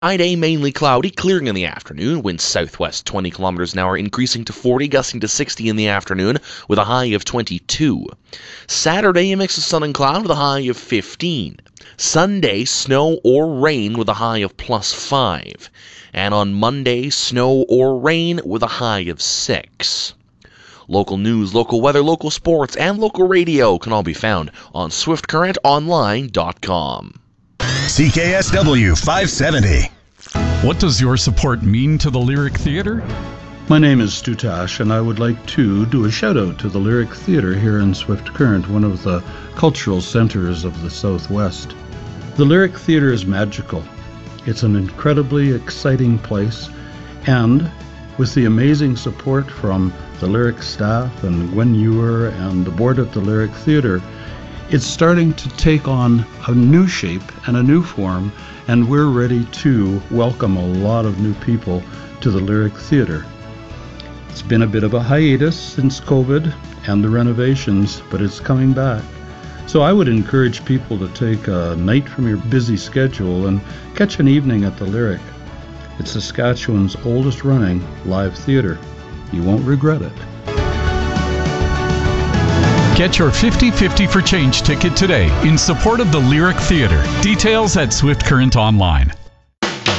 Friday, mainly cloudy, clearing in the afternoon. Winds southwest 20 kilometers an hour, increasing to 40, gusting to 60 in the afternoon with a high of 22. Saturday, a mix of sun and cloud with a high of 15. Sunday, snow or rain with a high of +5. And on Monday, snow or rain with a high of 6. Local news, local weather, local sports, and local radio can all be found on SwiftCurrentOnline.com. CKSW 570. What does your support mean to the Lyric Theatre? My name is Stu Tash, and I would like to do a shout-out to the Lyric Theatre here in Swift Current, one of the cultural centers of the Southwest. The Lyric Theatre is magical. It's an incredibly exciting place, and with the amazing support from the Lyric staff and Gwen Ewer and the board at the Lyric Theatre, it's starting to take on a new shape and a new form, and we're ready to welcome a lot of new people to the Lyric Theatre. It's been a bit of a hiatus since COVID and the renovations, but it's coming back. So I would encourage people to take a night from your busy schedule and catch an evening at the Lyric. It's Saskatchewan's oldest running live theatre. You won't regret it. Get your 50/50 for Change ticket today in support of the Lyric Theatre. Details at Swift Current Online.